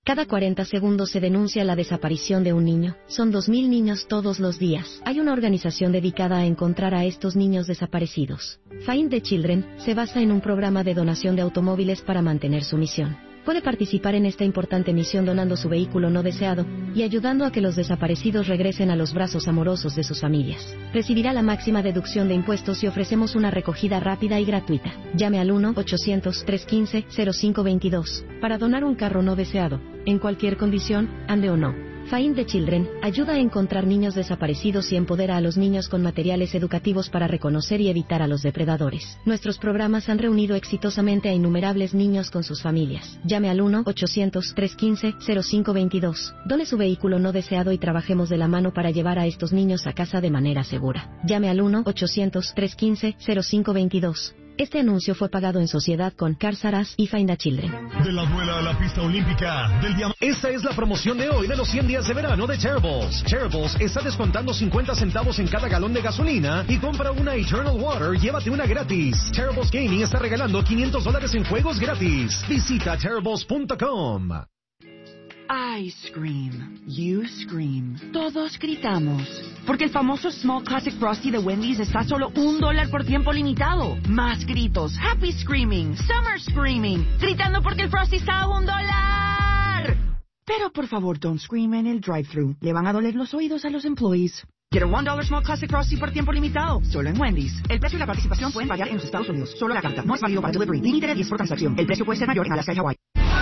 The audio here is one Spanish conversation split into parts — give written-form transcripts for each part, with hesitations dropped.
Cada 40 segundos se denuncia la desaparición de un niño. Son 2.000 niños todos los días. Hay una organización dedicada a encontrar a estos niños desaparecidos. Find the Children se basa en un programa de donación de automóviles para mantener su misión. Puede participar en esta importante misión donando su vehículo no deseado y ayudando a que los desaparecidos regresen a los brazos amorosos de sus familias. Recibirá la máxima deducción de impuestos y ofrecemos una recogida rápida y gratuita. Llame al 1-800-315-0522 para donar un carro no deseado, en cualquier condición, ande o no. Find the Children ayuda a encontrar niños desaparecidos y empodera a los niños con materiales educativos para reconocer y evitar a los depredadores. Nuestros programas han reunido exitosamente a innumerables niños con sus familias. Llame al 1-800-315-0522. Done su vehículo no deseado y trabajemos de la mano para llevar a estos niños a casa de manera segura. Llame al 1-800-315-0522. Este anuncio fue pagado en sociedad con Cars R Us y Find the Children. De la duela a la pista olímpica del diamante. Esta es la promoción de hoy de los 100 días de verano de Terribles. Terribles está descontando 50 centavos en cada galón de gasolina y compra una Eternal Water, llévate una gratis. Terribles Gaming está regalando $500 en juegos gratis. Visita Terribles.com. I scream, you scream, todos gritamos, porque el famoso Small Classic Frosty de Wendy's está a solo $1 por tiempo limitado. Más gritos, happy screaming, summer screaming, gritando porque el Frosty está a $1. Pero por favor, don't scream en el drive-thru, le van a doler los oídos a los employees. Get a $1 Small Classic Frosty por tiempo limitado, solo en Wendy's. El precio y la participación pueden variar en los Estados Unidos, solo la carta, no es válido para delivery, límite de 10 por transacción. El precio puede ser mayor en Alaska y Hawaii.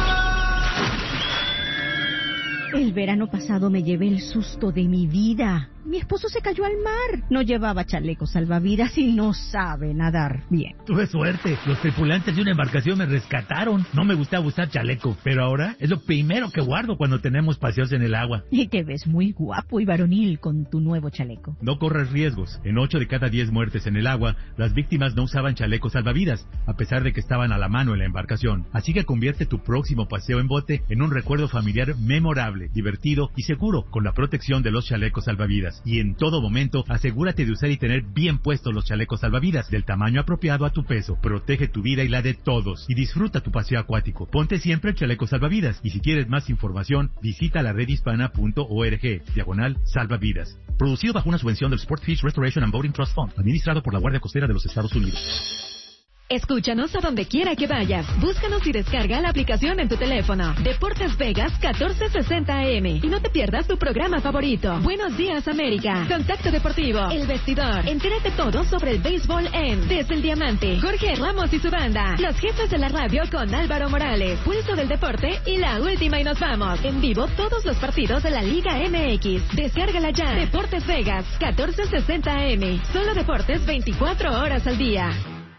El verano pasado me llevé el susto de mi vida. Mi esposo se cayó al mar. No llevaba chaleco salvavidas y no sabe nadar bien. Tuve suerte. Los tripulantes de una embarcación me rescataron. No me gustaba usar chaleco, pero ahora es lo primero que guardo cuando tenemos paseos en el agua. Y te ves muy guapo y varonil con tu nuevo chaleco. No corres riesgos. En 8 de cada 10 muertes en el agua, las víctimas no usaban chalecos salvavidas, a pesar de que estaban a la mano en la embarcación. Así que convierte tu próximo paseo en bote en un recuerdo familiar memorable, divertido y seguro, con la protección de los chalecos salvavidas. Y en todo momento, asegúrate de usar y tener bien puestos los chalecos salvavidas, del tamaño apropiado a tu peso. Protege tu vida y la de todos, y disfruta tu paseo acuático. Ponte siempre el chaleco salvavidas, y si quieres más información, visita la redhispana.org/salvavidas. Producido bajo una subvención del Sportfish Restoration and Boating Trust Fund, administrado por la Guardia Costera de los Estados Unidos. Escúchanos a donde quiera que vayas. Búscanos y descarga la aplicación en tu teléfono. Deportes Vegas 1460 AM. Y no te pierdas tu programa favorito. Buenos Días América. Contacto Deportivo. El Vestidor. Entérate todo sobre el béisbol en Desde el Diamante. Jorge Ramos y su banda. Los jefes de la radio con Álvaro Morales. Pulso del deporte y la última y nos vamos. En vivo todos los partidos de la Liga MX. Descárgala ya. Deportes Vegas 1460 AM. Solo deportes 24 horas al día.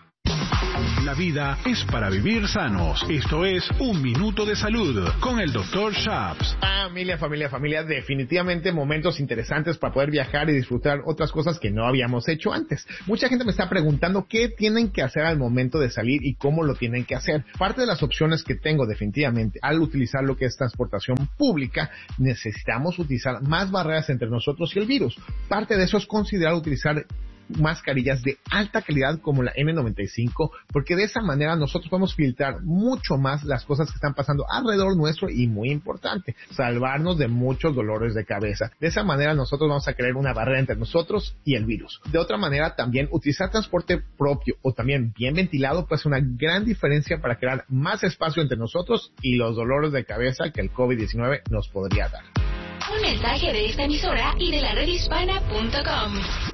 La vida es para vivir sanos. Esto es Un Minuto de Salud con el Dr. Shaps. Familia, definitivamente momentos interesantes para poder viajar y disfrutar otras cosas que no habíamos hecho antes. Mucha gente me está preguntando qué tienen que hacer al momento de salir y cómo lo tienen que hacer. Parte de las opciones que tengo definitivamente al utilizar lo que es transportación pública, necesitamos utilizar más barreras entre nosotros y el virus. Parte de eso es considerar utilizar mascarillas de alta calidad como la N95, porque de esa manera nosotros podemos filtrar mucho más las cosas que están pasando alrededor nuestro y, muy importante, salvarnos de muchos dolores de cabeza. De esa manera nosotros vamos a crear una barrera entre nosotros y el virus. De otra manera, también utilizar transporte propio o también bien ventilado puede ser una gran diferencia para crear más espacio entre nosotros y los dolores de cabeza que el COVID-19 nos podría dar. Un mensaje de esta emisora y de la redhispana.com.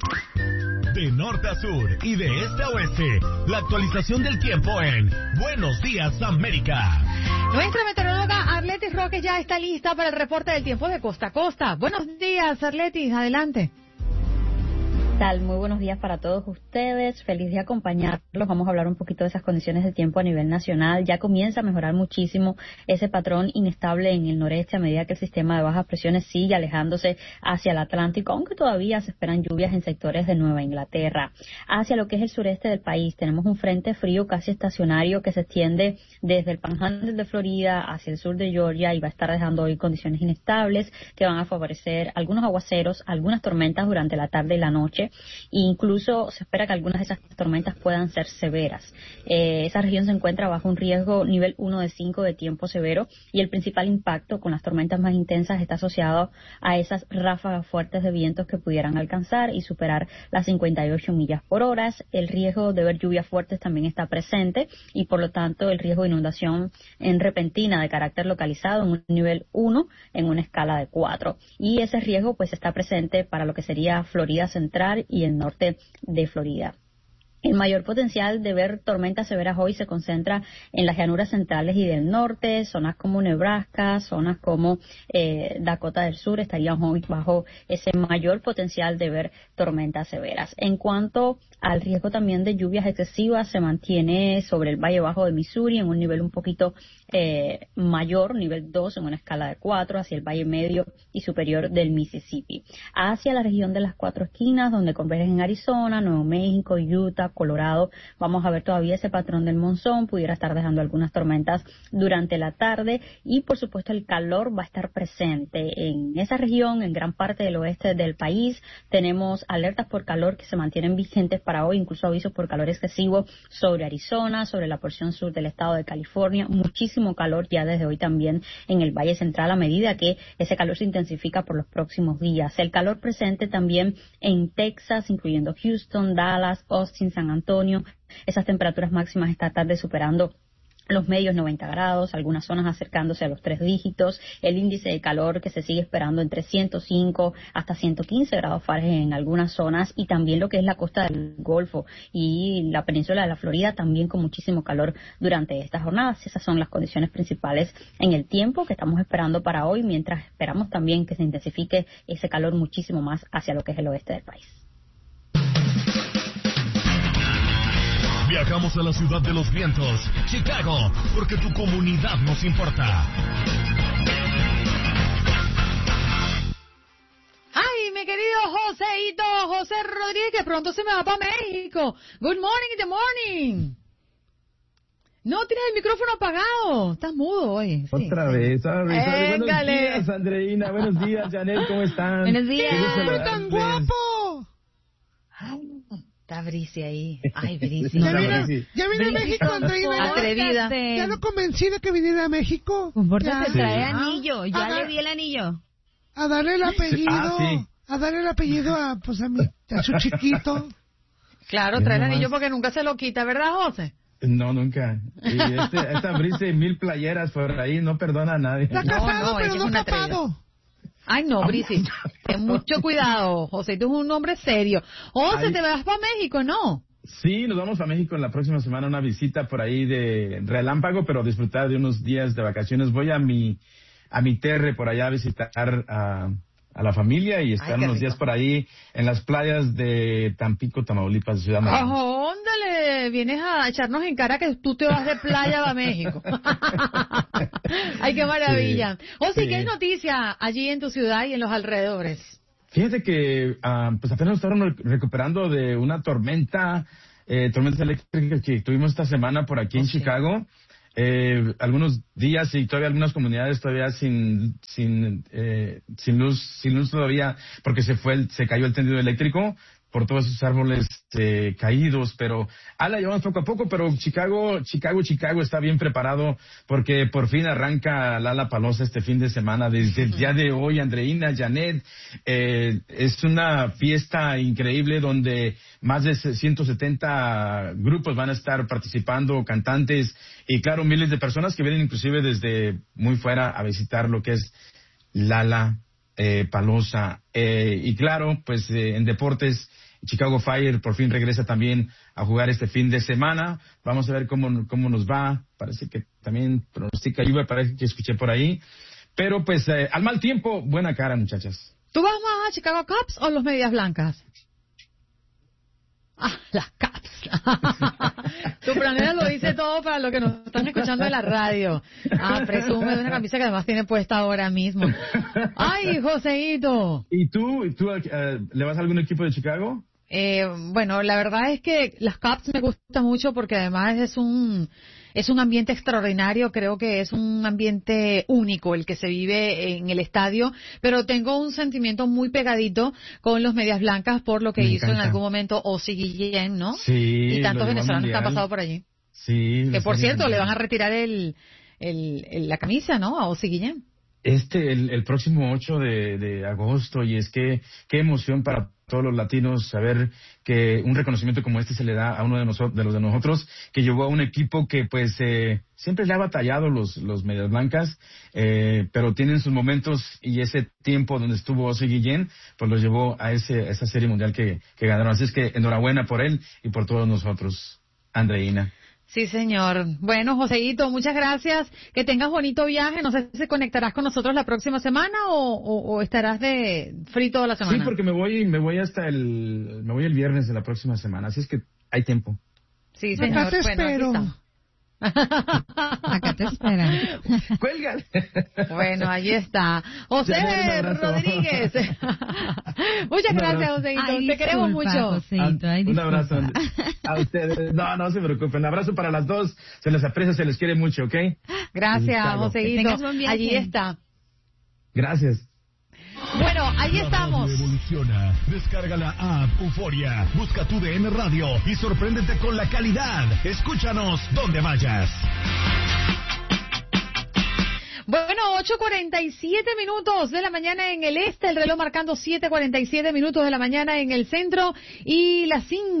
De norte a sur y de este a oeste, la actualización del tiempo en Buenos Días América. Nuestra meteoróloga Arletis Roque ya está lista para el reporte del tiempo de costa a costa. Buenos días, Arletis, adelante. Tal, muy buenos días para todos ustedes, feliz de acompañarlos. Vamos a hablar un poquito de esas condiciones de tiempo a nivel nacional. Ya comienza a mejorar muchísimo ese patrón inestable en el noreste a medida que el sistema de bajas presiones sigue alejándose hacia el Atlántico, aunque todavía se esperan lluvias en sectores de Nueva Inglaterra. Hacia lo que es el sureste del país tenemos un frente frío casi estacionario que se extiende desde el Panhandle de Florida hacia el sur de Georgia y va a estar dejando hoy condiciones inestables que van a favorecer algunos aguaceros, algunas tormentas durante la tarde y la noche. noche. E incluso se espera que algunas de esas tormentas puedan ser severas. Esa región se encuentra bajo un riesgo nivel 1 de 5 de tiempo severo, y el principal impacto con las tormentas más intensas está asociado a esas ráfagas fuertes de vientos que pudieran alcanzar y superar las 58 millas por hora. El riesgo de ver lluvias fuertes también está presente, y por lo tanto el riesgo de inundación en repentina de carácter localizado en un nivel 1 en una escala de 4. Y ese riesgo pues está presente para lo que sería Florida Central y el norte de Florida. El mayor potencial de ver tormentas severas hoy se concentra en las llanuras centrales y del norte, zonas como Nebraska, zonas como Dakota del Sur estarían hoy bajo ese mayor potencial de ver tormentas severas. En cuanto al riesgo también de lluvias excesivas, se mantiene sobre el Valle Bajo de Missouri en un nivel un poquito mayor, nivel 2 en una escala de 4, hacia el Valle Medio y Superior del Mississippi. Hacia la región de las Cuatro Esquinas, donde convergen Arizona, Nuevo México, Utah, Colorado, vamos a ver todavía ese patrón del monzón, pudiera estar dejando algunas tormentas durante la tarde, y por supuesto el calor va a estar presente en esa región, en gran parte del oeste del país. Tenemos alertas por calor que se mantienen vigentes para hoy, incluso avisos por calor excesivo sobre Arizona, sobre la porción sur del estado de California, muchísimo calor ya desde hoy también en el Valle Central a medida que ese calor se intensifica por los próximos días. El calor presente también en Texas, incluyendo Houston, Dallas, Austin, San Antonio. Esas temperaturas máximas esta tarde superando los medios 90 grados, algunas zonas acercándose a los 3 dígitos, el índice de calor que se sigue esperando entre 105 hasta 115 grados Fahrenheit en algunas zonas, y también lo que es la costa del Golfo y la península de la Florida también con muchísimo calor durante estas jornadas. Esas son las condiciones principales en el tiempo que estamos esperando para hoy, mientras esperamos también que se intensifique ese calor muchísimo más hacia lo que es el oeste del país. Viajamos a la ciudad de los vientos, Chicago, porque tu comunidad nos importa. Ay, mi querido Joséito, José Rodríguez, que pronto se me va para México. Good morning, the morning. No, tienes el micrófono apagado. Estás mudo hoy. Sí, Otra sí. vez. Buenos días, Andreina. Buenos días, Janet. ¿Cómo están? Buenos días. ¡Qué tan guapo! Ay, está Brici ahí. Ay, Brici. Ya vine a México, Andreina. Atrevida. Ya lo convencí de que viniera a México. Compórtate, Ya. trae anillo. Ya le di el anillo. A darle el apellido. A darle el apellido a su chiquito. Claro, trae el anillo porque nunca se lo quita, ¿verdad, José? No, nunca. Y esta Brice, 1000 playeras por ahí, no perdona a nadie. Está casado, pero no capado. Ay, no, Brici, ten mucho cuidado, José, tú eres un hombre serio. José, te vas para México, ¿no? Sí, nos vamos a México en la próxima semana, una visita por ahí de relámpago, pero disfrutar de unos días de vacaciones. Voy a mi terre por allá a visitar a la familia y estar unos días por ahí en las playas de Tampico, Tamaulipas, Ciudad Maravillosa. ¡Óndale! Vienes a echarnos en cara que tú te vas de playa a México. ¡Ay, qué maravilla! José, ¿qué noticia allí en tu ciudad y en los alrededores? Fíjate que pues apenas estaban recuperando de una tormentas eléctricas que tuvimos esta semana por aquí en Chicago. Algunos días y todavía algunas comunidades todavía sin luz todavía porque se cayó el tendido eléctrico por todos esos árboles caídos, pero la llevamos poco a poco, pero Chicago está bien preparado porque por fin arranca Lollapalooza este fin de semana, desde el día de hoy. Andreina, Janet, es una fiesta increíble donde más de 170 grupos van a estar participando, cantantes y claro, miles de personas que vienen inclusive desde muy fuera a visitar lo que es Lollapalooza. Y claro, pues en deportes, Chicago Fire por fin regresa también a jugar este fin de semana. Vamos a ver cómo nos va. Parece que también pronostica lluvia, parece que escuché por ahí. Pero pues al mal tiempo, buena cara, muchachas. ¿Tú vas más a Chicago Cubs o los Medias Blancas? Las Cubs. Tu planeta lo dice todo para los que nos están escuchando en la radio. Presume de una camisa que además tiene puesta ahora mismo. Ay, Joseito. ¿Y tú le vas a algún equipo de Chicago? Bueno, la verdad es que las Cubs me gustan mucho porque además es un es un ambiente extraordinario, creo que es un ambiente único el que se vive en el estadio, pero tengo un sentimiento muy pegadito con los Medias Blancas por lo que hizo en algún momento Ozzie Guillén, ¿no? Sí, y tantos venezolanos que han pasado por allí. Sí. Que por cierto, le van a retirar la camisa, ¿no? A Ozzie Guillén. El próximo 8 de agosto, y es que qué emoción para todos los latinos saber que un reconocimiento como este se le da a uno de nosotros, que llevó a un equipo que pues siempre le ha batallado los Medias Blancas, pero tienen sus momentos, y ese tiempo donde estuvo Ozzie Guillén pues los llevó a esa serie mundial que ganaron. Así es que enhorabuena por él y por todos nosotros, Andreina. Sí, señor. Bueno, Joseito, muchas gracias. Que tengas bonito viaje. No sé si te conectarás con nosotros la próxima semana o estarás de free toda la semana. Sí, porque me voy el viernes de la próxima semana, así es que hay tiempo. Sí, señor. Acá te espero. Acá te esperan. ¡Cuelga! Bueno, ahí está. José Rodríguez. Muchas gracias, Joséito. Te queremos mucho. Joséito, un abrazo a ustedes. No se preocupen. Un abrazo para las dos. Se les aprecia, se les quiere mucho, ¿ok? Gracias, Joséito. Allí está. Gracias. Bueno, ahí estamos. Evoluciona. Descarga la app Euforia. Busca tu DN Radio y sorpréndete con la calidad. Escúchanos donde vayas. Bueno, 8:47 minutos de la mañana en el este, el reloj marcando 7:47 minutos de la mañana en el centro y las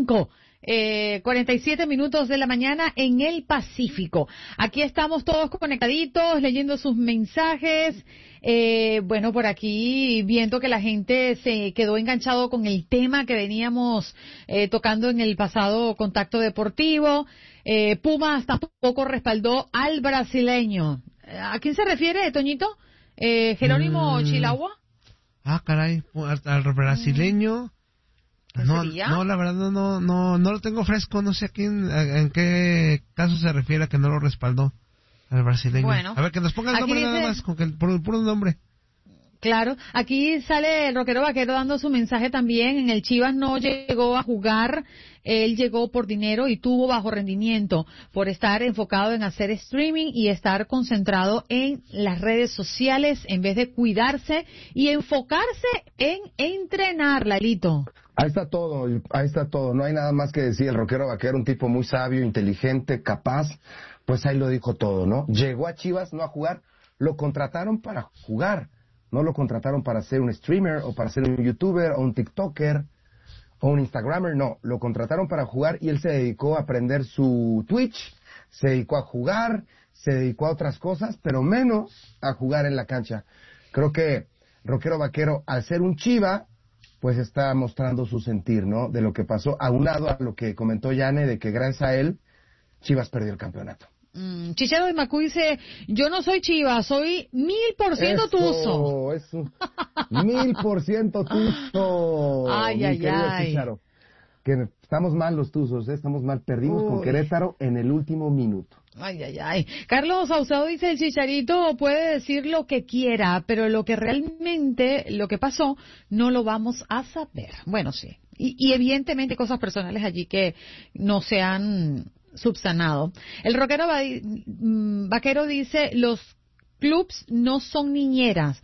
5:47 minutos de la mañana en el Pacífico. Aquí estamos todos conectaditos, leyendo sus mensajes. Bueno, por aquí viendo que la gente se quedó enganchado con el tema que veníamos tocando en el pasado Contacto Deportivo. Pumas tampoco respaldó al brasileño. ¿A quién se refiere, Toñito? ¿Jerónimo Chilagua? Ah, caray, al brasileño. No, la verdad no lo tengo fresco, no sé en qué caso se refiere a que no lo respaldó al brasileño. Bueno, a ver, que nos ponga el nombre nada más, con por el puro nombre. Claro, aquí sale el rockero vaquero dando su mensaje también. En el Chivas no llegó a jugar, él llegó por dinero y tuvo bajo rendimiento por estar enfocado en hacer streaming y estar concentrado en las redes sociales en vez de cuidarse y enfocarse en entrenar, Lalito. Ahí está todo, no hay nada más que decir. El rockero vaquero, un tipo muy sabio, inteligente, capaz, pues ahí lo dijo todo, ¿no? Llegó a Chivas no a jugar, lo contrataron para jugar. No lo contrataron para ser un streamer o para ser un youtuber o un tiktoker o un instagramer, no. Lo contrataron para jugar y él se dedicó a aprender su Twitch, se dedicó a jugar, se dedicó a otras cosas, pero menos a jugar en la cancha. Creo que rockero vaquero, al ser un Chiva, pues está mostrando su sentir, ¿no? De lo que pasó, aunado a lo que comentó Yane, de que gracias a él, Chivas perdió el campeonato. Chichero de Macú dice, yo no soy Chiva, soy 1000% tuzo. Eso, 1000% tuzo. Ay, Chicharo, que estamos mal los tuzos, estamos mal, perdimos con Querétaro en el último minuto. Ay. Carlos Saucedo dice, el Chicharito puede decir lo que quiera, pero lo que pasó, no lo vamos a saber. Bueno, sí. Y evidentemente cosas personales allí que no se han subsanado. El rockero vaquero dice, los clubs no son niñeras,